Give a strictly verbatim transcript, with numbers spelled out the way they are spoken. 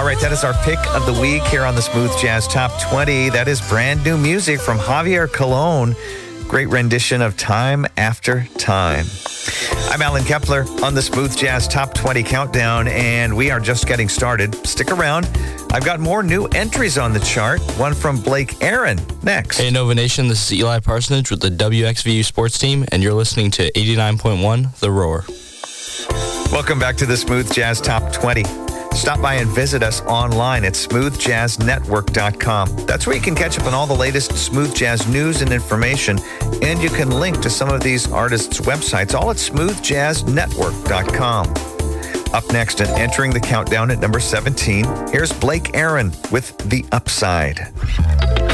right, that is our pick of the week here on the Smooth Jazz Top twenty. That is brand new music from Javier Colon. Great rendition of Time After Time. I'm Alan Kepler on the Smooth Jazz Top twenty Countdown, and we are just getting started. Stick around. I've got more new entries on the chart. One from Blake Aaron next. Hey, Nova Nation, this is Eli Parsonage with the W X V U Sports Team, and you're listening to eighty-nine point one The Roar. Welcome back to the Smooth Jazz Top twenty. Stop by and visit us online at smooth jazz network dot com. That's where you can catch up on all the latest smooth jazz news and information, and you can link to some of these artists' websites, all at smooth jazz network dot com. Up next and entering the countdown at number seventeen, here's Blake Aaron with The Upside.